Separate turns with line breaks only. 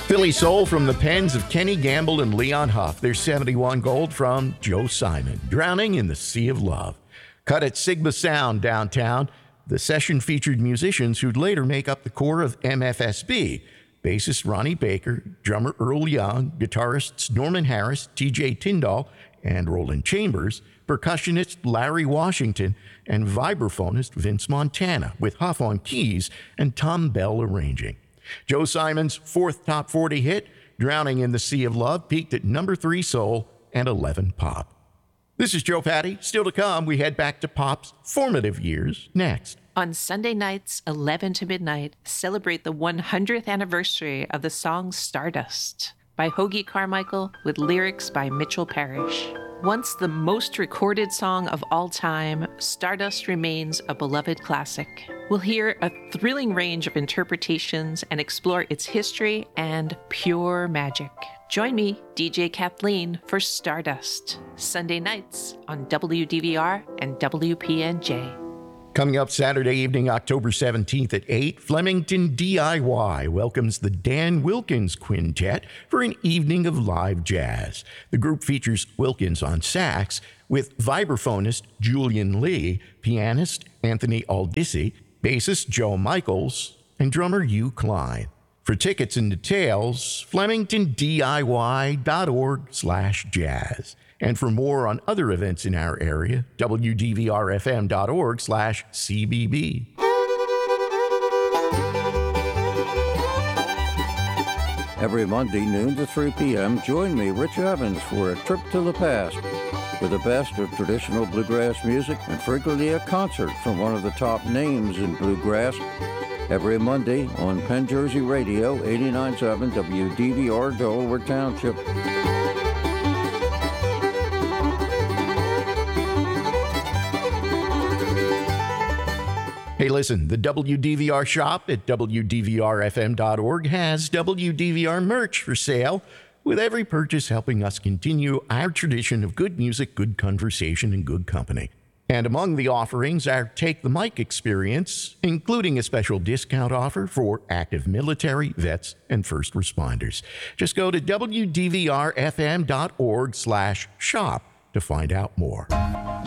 Philly Soul from the pens of Kenny Gamble and Leon Huff. There's 71 Gold from Joe Simon, Drowning in the Sea of Love. Cut at Sigma Sound downtown. The session featured musicians who'd later make up the core of MFSB. Bassist Ronnie Baker, drummer Earl Young, guitarists Norman Harris, TJ Tyndall, and Roland Chambers, percussionist Larry Washington, and vibraphonist Vince Montana, with Huff on keys and Tom Bell arranging. Joe Simon's fourth top 40 hit, Drowning in the Sea of Love, peaked at number 3 soul and 11 pop. This is Joe Patty. Still to come, we head back to pop's formative years next.
On Sunday nights, 11 to midnight, celebrate the 100th anniversary of the song Stardust by Hoagy Carmichael with lyrics by Mitchell Parrish. Once the most recorded song of all time, Stardust remains a beloved classic. We'll hear a thrilling range of interpretations and explore its history and pure magic. Join me, DJ Kathleen, for Stardust, Sunday nights on WDVR and WPNJ.
Coming up Saturday evening, October 17th at 8, Flemington DIY welcomes the Dan Wilkins Quintet for an evening of live jazz. The group features Wilkins on sax with vibraphonist Julian Lee, pianist Anthony Aldissi, bassist Joe Michaels, and drummer Hugh Klein. For tickets and details, flemingtondiy.org/jazz. And for more on other events in our area, wdvrfm.org/CBB.
Every Monday, noon to 3 p.m., join me, Rich Evans, for a trip to the past with the best of traditional bluegrass music and frequently a concert from one of the top names in bluegrass. Every Monday on Penn Jersey Radio, 89.7 WDVR, Delaware Township.
Hey, listen, the WDVR shop at WDVRFM.org has WDVR merch for sale, with every purchase helping us continue our tradition of good music, good conversation, and good company. And among the offerings, our Take the Mic experience, including a special discount offer for active military, vets, and first responders. Just go to WDVRFM.org/shop to find out more.